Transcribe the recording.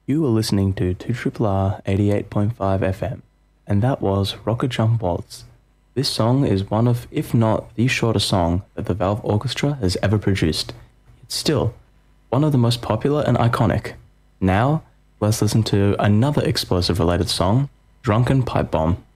You were listening to 2RRR 88.5 FM, and that was Rocket Jump Waltz. This song is one of, if not the shortest song that the Valve Orchestra has ever produced. It's still one of the most popular and iconic. Now, let's listen to another explosive related song, Drunken Pipe Bomb.